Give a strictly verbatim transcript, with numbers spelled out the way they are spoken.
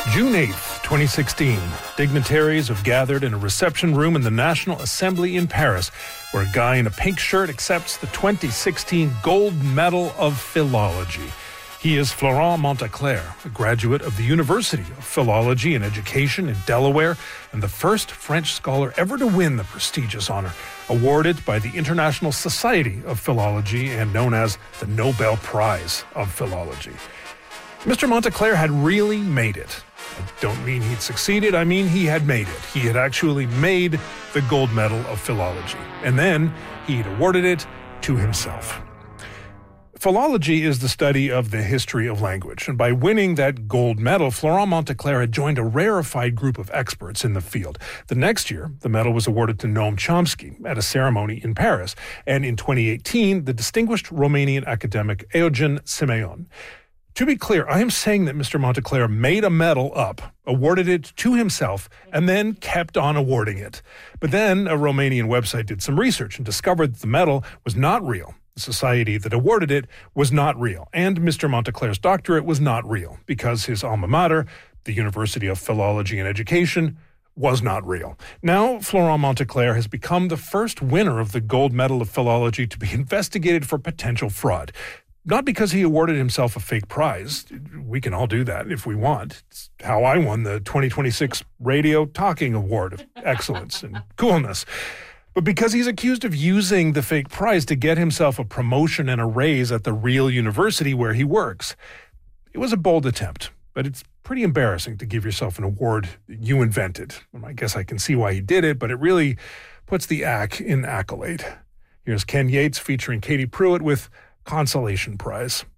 June eighth, twenty sixteen, dignitaries have gathered in a reception room in the National Assembly in Paris, where a guy in a pink shirt accepts the twenty sixteen Gold Medal of Philology. He is Florent Monteclair, a graduate of the University of Philology and Education in Delaware, and the first French scholar ever to win the prestigious honor, awarded by the International Society of Philology and known as the Nobel Prize of Philology. Mister Monteclair had really made it. I don't mean he'd succeeded, I mean he had made it. He had actually made the Gold Medal of Philology, and then he'd awarded it to himself. Philology is the study of the history of language, and by winning that gold medal, Florent Monteclair had joined a rarefied group of experts in the field. The next year, the medal was awarded to Noam Chomsky at a ceremony in Paris, and in twenty eighteen, the distinguished Romanian academic Eugen Simeon. To be clear, I am saying that Mister Monteclair made a medal up, awarded it to himself, and then kept on awarding it. But then a Romanian website did some research and discovered that the medal was not real. The society that awarded it was not real, and Mister Monteclair's doctorate was not real, because his alma mater, the University of Philology and Education, was not real. Now, Florent Monteclair has become the first winner of the Gold Medal of Philology to be investigated for potential fraud. Not because he awarded himself a fake prize. We can all do that if we want. It's how I won the twenty twenty-six Radio Talking Award of Excellence and Coolness. But because he's accused of using the fake prize to get himself a promotion and a raise at the real university where he works. It was a bold attempt, but it's pretty embarrassing to give yourself an award you invented. I guess I can see why he did it, but it really puts the ack in accolade. Here's Ken Yates featuring Katie Pruitt with Consolation Prize.